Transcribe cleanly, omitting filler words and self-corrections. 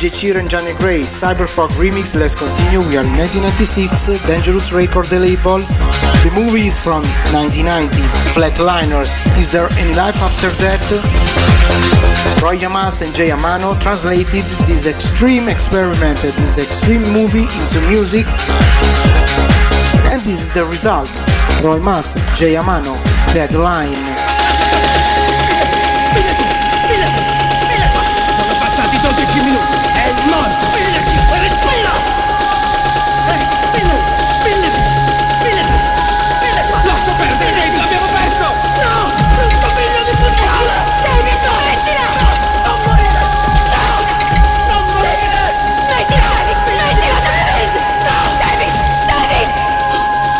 DJ Ciro and Johnny Gray, Cyberfog remix. Let's continue. We are in 1996, Dangerous Record the label. The movie is from 1990, Flatliners. Is there any life after death? Roy Yamas and Jay Amano translated this extreme experiment, this extreme movie into music, and this is the result. Roy Mas, Jay Amano, Deadline.